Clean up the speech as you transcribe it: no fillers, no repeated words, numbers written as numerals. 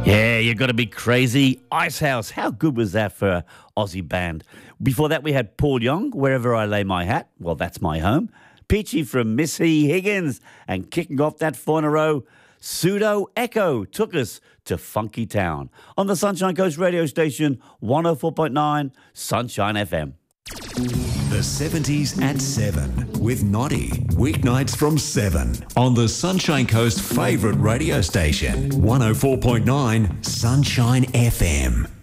Yeah, you got to be crazy. Icehouse, how good was that for an Aussie band? Before that, we had Paul Young, Wherever I Lay My Hat. Well, that's my home. Peachy from Missy Higgins. And kicking off that 4 in a row, Pseudo Echo took us to Funky Town on the Sunshine Coast radio station 104.9 Sunshine FM. The 70s at 7 with Noddy. Weeknights from 7 on the Sunshine Coast favourite radio station 104.9 Sunshine FM.